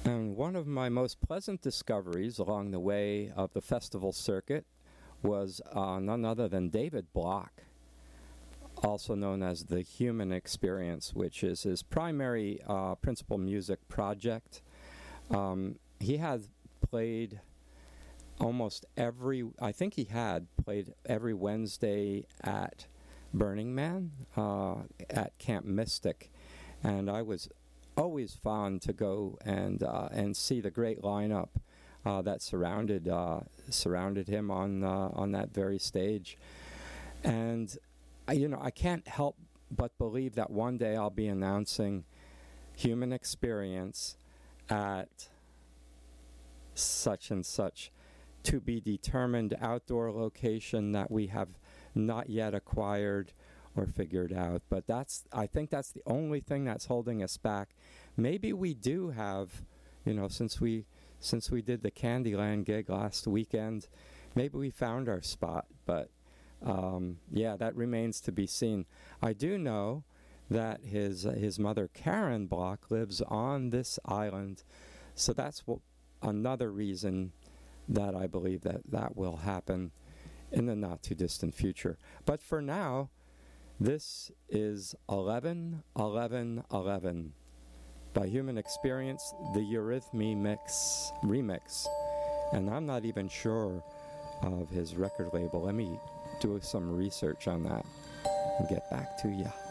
And one of my most pleasant discoveries along the way of the festival circuit was none other than David Block, also known as The Human Experience, which is his primary principal music project. He had played almost I think he had played every Wednesday at Burning Man, at Camp Mystic, and I was always fond to go and see the great lineup that surrounded him on that very stage. And I can't help but believe that one day I'll be announcing Human Experience at such and such to be determined outdoor location that we have not yet acquired or figured out. But I think that's the only thing that's holding us back. Maybe we do have, since we did the Candyland gig last weekend, maybe we found our spot. But that remains to be seen. I do know that his mother Karen Block lives on this island, so that's another reason that I believe that will happen in the not too distant future. But for now, this is 11-11-11 by Human Experience, the Eurythmy remix. And I'm not even sure of his record label. Let me do some research on that and get back to you.